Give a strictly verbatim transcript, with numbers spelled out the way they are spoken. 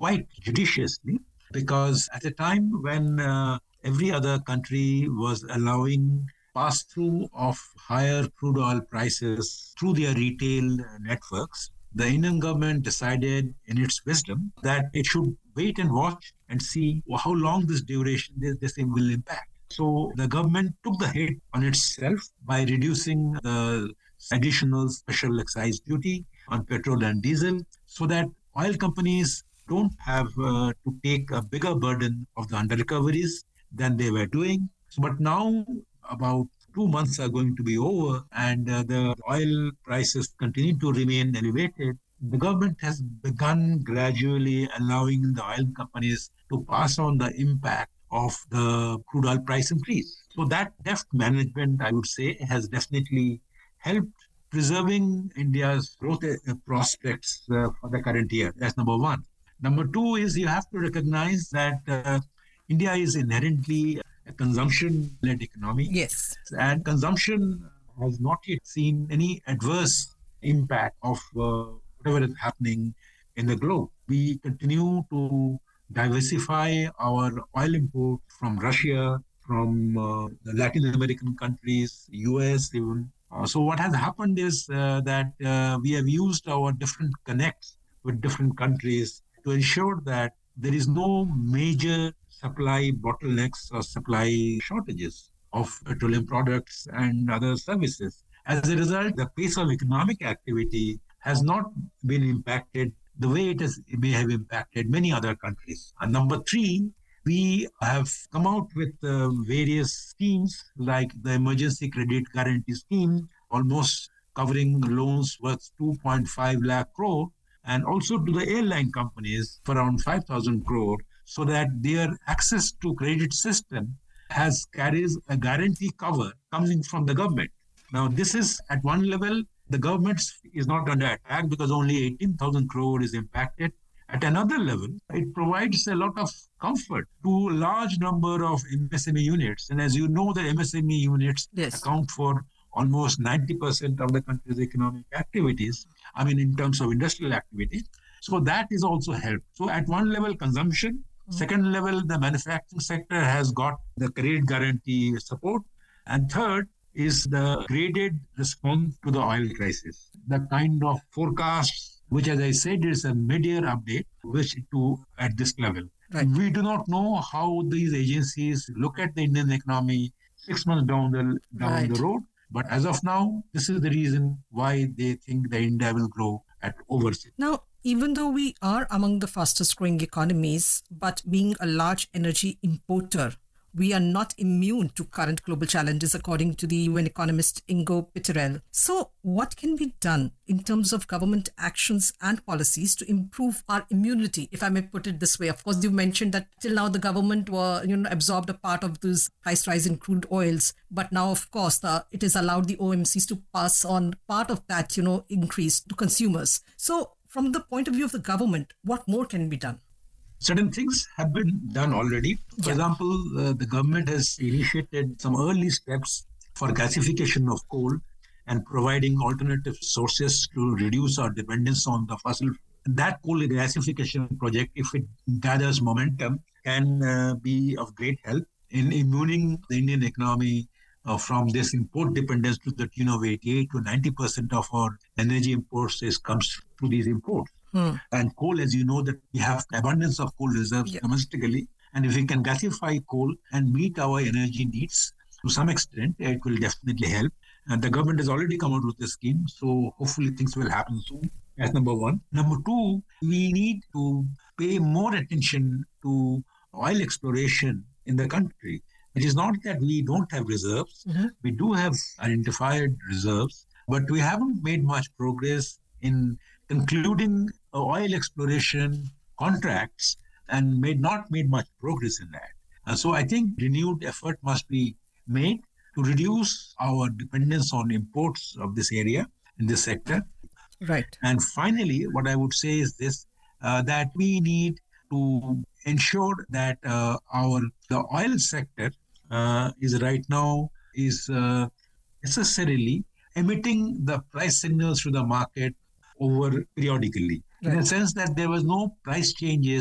quite judiciously, because at a time when uh, every other country was allowing pass-through of higher crude oil prices through their retail networks, the Indian government decided in its wisdom that it should wait and watch and see how long this duration, this, this thing will impact. So the government took the hit on itself by reducing the additional special excise duty on petrol and diesel so that oil companies don't have uh, to take a bigger burden of the under-recoveries than they were doing. So, but now about two months are going to be over and uh, the oil prices continue to remain elevated. The government has begun gradually allowing the oil companies to pass on the impact of the crude oil price increase. So that deft management, I would say, has definitely helped preserving India's growth uh, prospects uh, for the current year. That's number one. Number two is you have to recognize that uh, India is inherently a consumption-led economy. Yes. And consumption has not yet seen any adverse impact of uh, whatever is happening in the globe. We continue to diversify our oil import from Russia, from uh, the Latin American countries, U S even. Uh, so what has happened is uh, that uh, we have used our different connects with different countries to ensure that there is no major supply bottlenecks or supply shortages of petroleum products and other services. As a result, the pace of economic activity has not been impacted the way it, has, it may have impacted many other countries. And number three, we have come out with uh, various schemes like the Emergency Credit Guarantee Scheme, almost covering loans worth two point five lakh crore, and also to the airline companies for around five thousand crore, so that their access to credit system has carries a guarantee cover coming from the government. Now, this is at one level, the government is not under attack because only eighteen thousand crore is impacted. At another level, it provides a lot of comfort to a large number of M S M E units. And as you know, the M S M E units yes. account for almost ninety percent of the country's economic activities, I mean, in terms of industrial activities. So that is also helped. So at one level, consumption. Mm-hmm. Second level, the manufacturing sector has got the credit guarantee support. And third is the graded response to the oil crisis. The kind of forecasts, which, as I said, is a mid-year update, which to at this level. Right. We do not know how these agencies look at the Indian economy six months down the down right. the road. But as of now, this is the reason why they think that India will grow at over six. Now, even though we are among the fastest growing economies, but being a large energy importer, we are not immune to current global challenges, according to the U N economist Ingo Peterel. So what can be done in terms of government actions and policies to improve our immunity, if I may put it this way? Of course, you mentioned that till now the government were, you know, absorbed a part of this price rise in crude oils. But now, of course, the, it has allowed the O M Cs to pass on part of that, you know, increase to consumers. So from the point of view of the government, what more can be done? Certain things have been done already. For yeah. example, uh, the government has initiated some early steps for gasification of coal and providing alternative sources to reduce our dependence on the fossil. That coal gasification project, if it gathers momentum, can uh, be of great help in immuning the Indian economy uh, from this import dependence to the tune of eighty-eight to ninety percent of our energy imports is comes through these imports. Hmm. And coal, as you know, that we have abundance of coal reserves yeah. domestically. And if we can gasify coal and meet our energy needs to some extent, it will definitely help. And the government has already come out with a scheme. So hopefully things will happen soon. That's number one. Number two, we need to pay more attention to oil exploration in the country. It is not that we don't have reserves. Mm-hmm. We do have identified reserves, but we haven't made much progress in concluding oil exploration contracts and made not made much progress in that. And so I think renewed effort must be made to reduce our dependence on imports of this area, in this sector. Right. And finally, what I would say is this, uh, that we need to ensure that uh, our the oil sector uh, is right now is uh, necessarily emitting the price signals to the market over periodically. Right. In the sense that there was no price changes